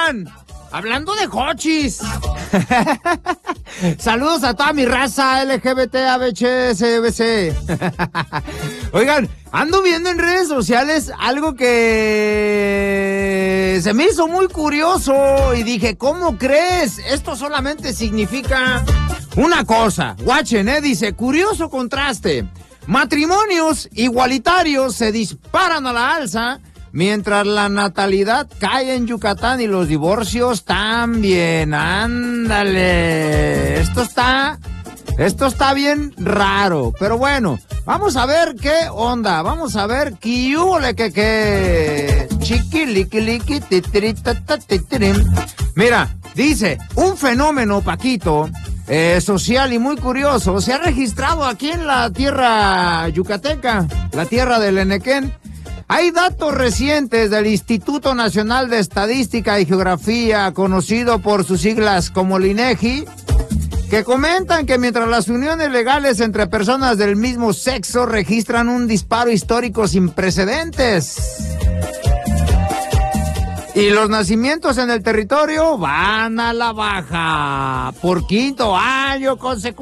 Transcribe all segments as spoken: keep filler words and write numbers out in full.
Oigan, hablando de cochis. Saludos a toda mi raza L G B T A B C S B C. Oigan, ando viendo en redes sociales algo que se me hizo muy curioso y dije, ¿cómo crees? Esto solamente significa una cosa. Guachen, eh, dice, curioso contraste. Matrimonios igualitarios se disparan a la alza, mientras la natalidad cae en Yucatán y los divorcios también. Ándale. Esto está, esto está bien raro. Pero bueno, vamos a ver qué onda. Vamos a ver qué hule que que. Chiqui, liqui, liqui, titiri, tata, titirim. Mira, dice, un fenómeno, Paquito, eh, social y muy curioso, se ha registrado aquí en la tierra yucateca, la tierra del Enequén. Hay datos recientes del Instituto Nacional de Estadística y Geografía, conocido por sus siglas como el INEGI, que comentan que mientras las uniones legales entre personas del mismo sexo registran un disparo histórico sin precedentes, y los nacimientos en el territorio van a la baja por quinto año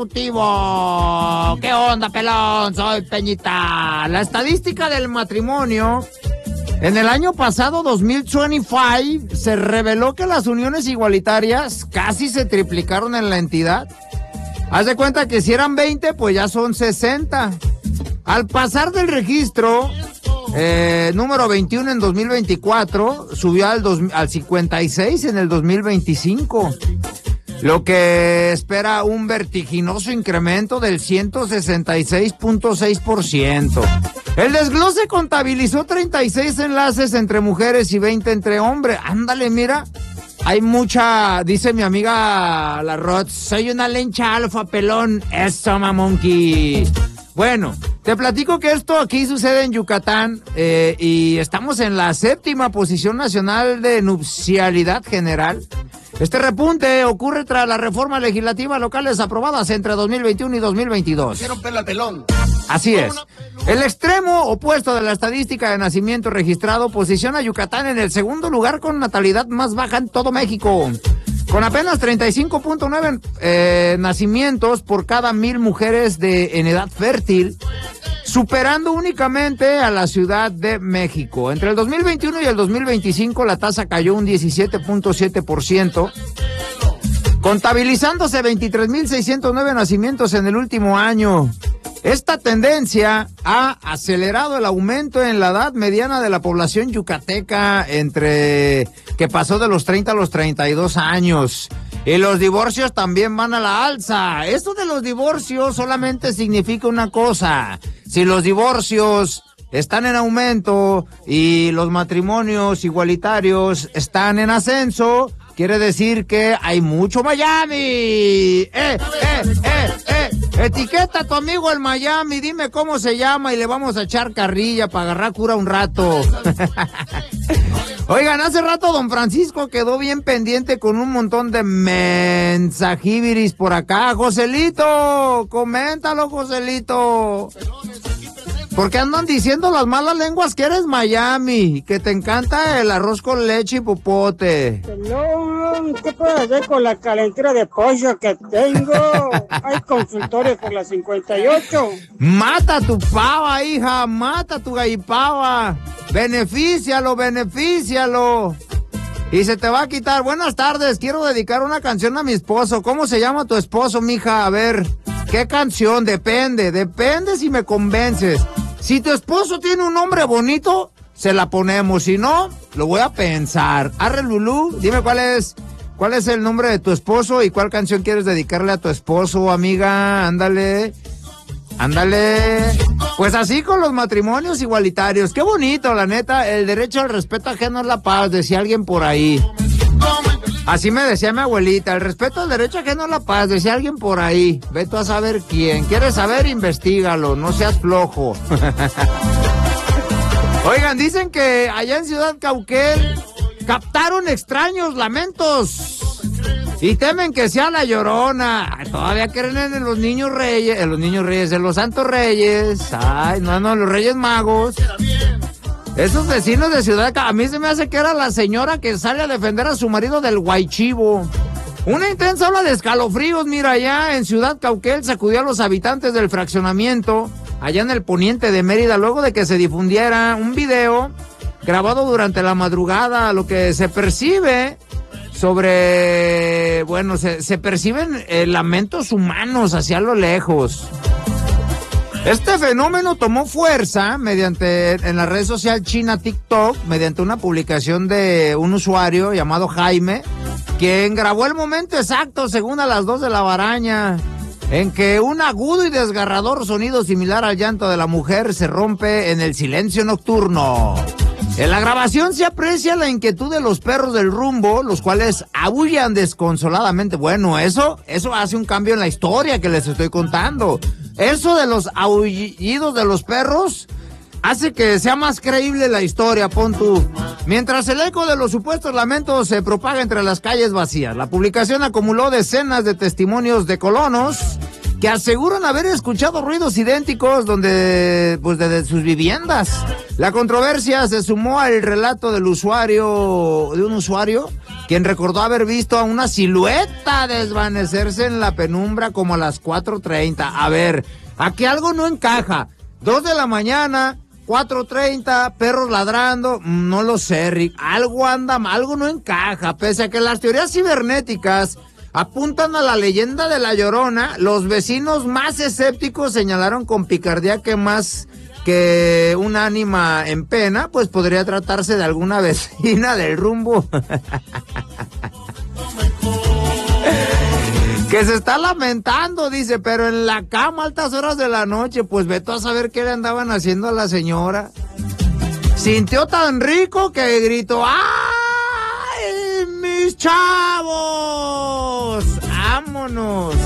consecutivo. ¿Qué onda, pelón? Soy Peñita. La estadística del matrimonio en el año pasado, dos mil veinticinco, se reveló que las uniones igualitarias casi se triplicaron en la entidad. Haz de cuenta que si eran veinte, pues ya son sesenta. Al pasar del registro Eh, número veintiuno en dos mil veinticuatro, subió al, dos, al cincuenta y seis en el dos mil veinticinco, lo que espera un vertiginoso incremento del ciento sesenta y seis punto seis por ciento. El desglose contabilizó treinta y seis enlaces entre mujeres y veinte entre hombres. Ándale, mira, hay mucha, dice mi amiga la Rod, soy una lencha alfa, pelón. Eso, mamonqui. Bueno, te platico que esto aquí sucede en Yucatán eh, y estamos en la séptima posición nacional de nupcialidad general. Este repunte ocurre tras las reformas legislativas locales aprobadas entre dos mil veintiuno y dos mil veintidós. Quiero pelo al pelón. Así es. El extremo opuesto de la estadística de nacimiento registrado posiciona a Yucatán en el segundo lugar con natalidad más baja en todo México, con apenas treinta y cinco punto nueve eh, nacimientos por cada mil mujeres de en edad fértil, superando únicamente a la Ciudad de México. Entre el dos mil veintiuno y el dos mil veinticinco la tasa cayó un diecisiete punto siete por ciento, contabilizándose veintitrés mil seiscientos nueve nacimientos en el último año. Esta tendencia ha acelerado el aumento en la edad mediana de la población yucateca, entre que pasó de los treinta a los treinta y dos años. Y los divorcios también van a la alza. Esto de los divorcios solamente significa una cosa: si los divorcios están en aumento y los matrimonios igualitarios están en ascenso, quiere decir que hay mucho Miami. ¡Eh, eh, eh, eh! Etiqueta a tu amigo el Miami, dime cómo se llama y le vamos a echar carrilla para agarrar cura un rato. Oigan, hace rato don Francisco quedó bien pendiente con un montón de mensajibiris por acá. Joselito, coméntalo, Joselito. Porque andan diciendo las malas lenguas que eres Miami, que te encanta el arroz con leche y popote. No, ¿qué puedo hacer con la calentura de pollo que tengo? Hay consultores por la cincuenta y ocho. Mata tu pava, hija, mata tu gallipava. Benefícialo, benefícialo. Y se te va a quitar. Buenas tardes, quiero dedicar una canción a mi esposo. ¿Cómo se llama tu esposo, mija? A ver, ¿qué canción? Depende, depende si me convences. Si tu esposo tiene un nombre bonito, se la ponemos. Si no, lo voy a pensar. Arre, Lulú, dime cuál es, cuál es el nombre de tu esposo y cuál canción quieres dedicarle a tu esposo, amiga. Ándale, ándale. Pues así con los matrimonios igualitarios. Qué bonito, la neta. El derecho al respeto ajeno es la paz, decía alguien por ahí. Así me decía mi abuelita, el respeto al derecho ajeno es la paz, decía alguien por ahí. Ve tú a saber quién. ¿Quieres saber? Investígalo, no seas flojo. Oigan, dicen que allá en Ciudad Cauquel captaron extraños lamentos y temen que sea la Llorona. Ay, todavía creen en los niños reyes, en los niños reyes, en los santos reyes. Ay, no, no, los reyes magos. Esos vecinos de Ciudad, a mí se me hace que era la señora que sale a defender a su marido del guaychivo. Una intensa ola de escalofríos, mira, allá en Ciudad Cauquel sacudió a los habitantes del fraccionamiento, allá en el poniente de Mérida, luego de que se difundiera un video grabado durante la madrugada, lo que se percibe sobre, bueno, se, se perciben eh, lamentos humanos hacia lo lejos. Este fenómeno tomó fuerza mediante, en la red social china TikTok, mediante una publicación de un usuario llamado Jaime, quien grabó el momento exacto, según a las dos de la baraña, en que un agudo y desgarrador sonido similar al llanto de la mujer se rompe en el silencio nocturno. En la grabación se aprecia la inquietud de los perros del rumbo, los cuales aúllan desconsoladamente. Bueno, eso, eso hace un cambio en la historia que les estoy contando. Eso de los aullidos de los perros hace que sea más creíble la historia, pon tú. Mientras el eco de los supuestos lamentos se propaga entre las calles vacías, la publicación acumuló decenas de testimonios de colonos que aseguran haber escuchado ruidos idénticos donde, pues, desde sus viviendas. La controversia se sumó al relato del usuario, de un usuario, quien recordó haber visto a una silueta desvanecerse en la penumbra como a las cuatro treinta. A ver, aquí algo no encaja. Dos de la mañana, cuatro treinta, perros ladrando, no lo sé, Rick. Algo anda mal, algo no encaja. Pese a que las teorías cibernéticas apuntan a la leyenda de La Llorona, los vecinos más escépticos señalaron con picardía que más que un ánima en pena, pues podría tratarse de alguna vecina del rumbo que se está lamentando, dice, pero en la cama a altas horas de la noche. Pues vete a saber qué le andaban haciendo a la señora. Sintió tan rico que gritó: ¡ay, mis chavos! ¡Vámonos!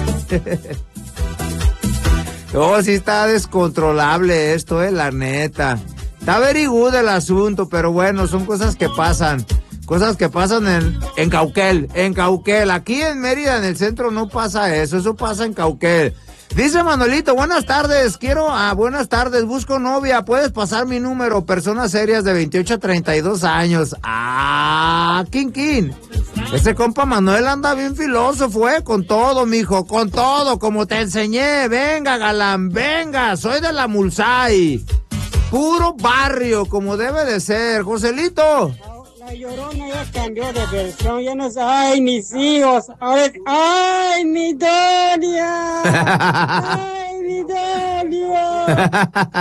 Oh, sí está descontrolable esto, eh, la neta. Está very good el asunto, pero bueno, son cosas que pasan. Cosas que pasan en, en Cauquel, en Cauquel. Aquí en Mérida, en el centro, no pasa eso. Eso pasa en Cauquel. Dice Manuelito: buenas tardes, quiero, ah, buenas tardes, busco novia, puedes pasar mi número, personas serias de veintiocho a treinta y dos años. Ah, kin kin. Ese compa Manuel anda bien filósofo, eh, con todo, mijo, con todo, como te enseñé. Venga, galán, venga, soy de la Mulsay. Puro barrio, como debe de ser, Joselito. La Llorona ya cambió de versión, ya no es ¡ay, mis hijos! Ahora es ¡ay, mi Donia! ¡Ay, mi Donia!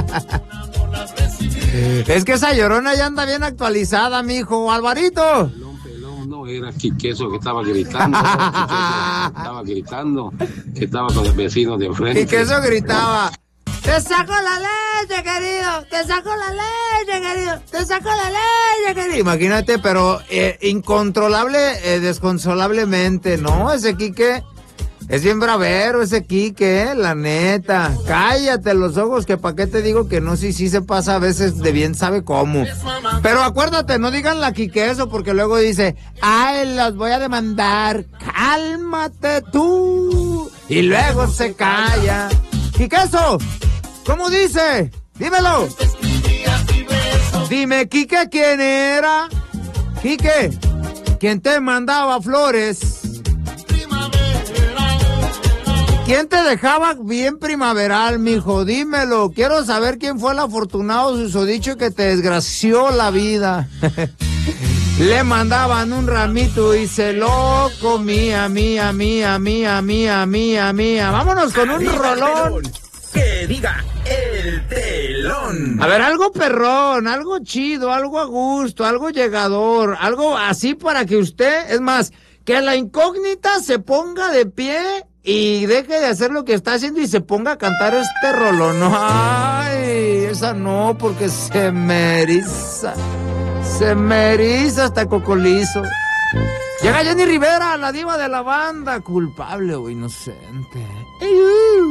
Es que esa Llorona ya anda bien actualizada, mijo. Alvarito. Pelón, pelón, no, era Quiqueso que estaba gritando. Quiqueso estaba gritando, que estaba con el vecino de enfrente. Quiqueso gritaba: ¡te saco la leche, querido! ¡Te saco la leche, querido! ¡Te saco la leche, querido! Imagínate, pero eh, incontrolable, eh, desconsolablemente, ¿no? Ese Quique es bien bravero, ese Quique, eh, la neta. Cállate los ojos, que pa' qué te digo que no, sí, sí se pasa a veces de bien sabe cómo. Pero acuérdate, no digan la Quique eso, porque luego dice: ¡ay, los voy a demandar! ¡Cálmate tú! Y luego se calla. ¡Quiqueso! ¿Cómo dice? Dímelo. Dime, Quique, ¿quién era? Quique, ¿quién te mandaba flores? ¿Quién te dejaba bien primaveral, mijo? Dímelo. Quiero saber quién fue el afortunado susodicho que te desgració la vida. Le mandaban un ramito y se lo comía, mía, mía, mía, mía, mía, mía. Vámonos con un rolón. Que diga el pelón. A ver, algo perrón, algo chido, algo a gusto, algo llegador, algo así para que usted, es más, que la incógnita se ponga de pie y deje de hacer lo que está haciendo y se ponga a cantar este rolón. Ay, esa no, porque se me eriza, se me eriza hasta cocolizo. Llega Jenny Rivera, la diva de la banda, culpable o inocente.